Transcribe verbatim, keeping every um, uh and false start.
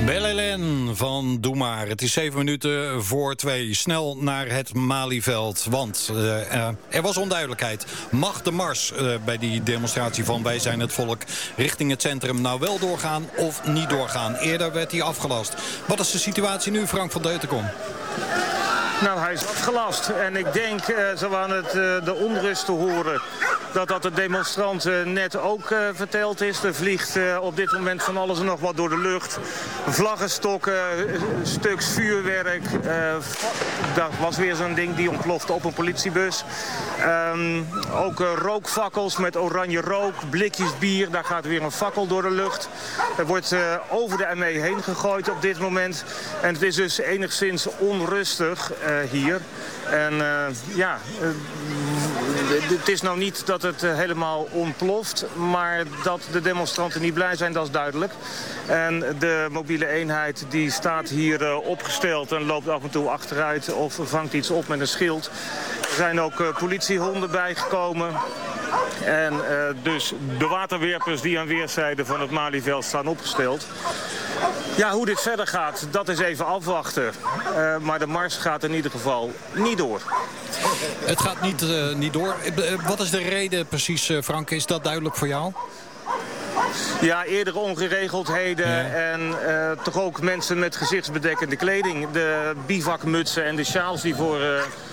Belle van Doe Maar. Het is zeven minuten voor twee. Snel naar het Malieveld. Want uh, uh, er was onduidelijkheid. Mag de mars uh, bij die demonstratie van Wij zijn het volk richting het centrum nou wel doorgaan of niet doorgaan? Eerder werd hij afgelast. Wat is de situatie nu, Frank van Deutenkom? Nou, hij is afgelast. En ik denk, uh, zo aan het, uh, de onrust te horen, dat dat de demonstranten net ook uh, verteld is. Er vliegt uh, op dit moment van alles en nog wat door de lucht. Vlaggenstokken, uh, stuks vuurwerk. Uh, dat was weer zo'n ding die ontplofte op een politiebus. Um, ook uh, rookfakkels met oranje rook, blikjes bier. Daar gaat weer een fakkel door de lucht. Er wordt uh, over de M E heen gegooid op dit moment. En het is dus enigszins onrustig uh, hier. En uh, ja, uh, het is nou niet dat het uh, helemaal ontploft, maar dat de demonstranten niet blij zijn, dat is duidelijk. En de mobiele eenheid die staat hier uh, opgesteld en loopt af en toe achteruit of vangt iets op met een schild. Er zijn ook uh, politiehonden bijgekomen. En uh, dus de waterwerpers die aan weerszijden van het Malieveld staan opgesteld. Ja, hoe dit verder gaat, dat is even afwachten. Uh, maar de mars gaat in ieder geval niet door. Het gaat niet, uh, niet door. Uh, wat is de reden precies, uh, Frank? Is dat duidelijk voor jou? Ja, eerdere ongeregeldheden ja. en uh, toch ook mensen met gezichtsbedekkende kleding. De bivakmutsen en de sjaals die voor uh,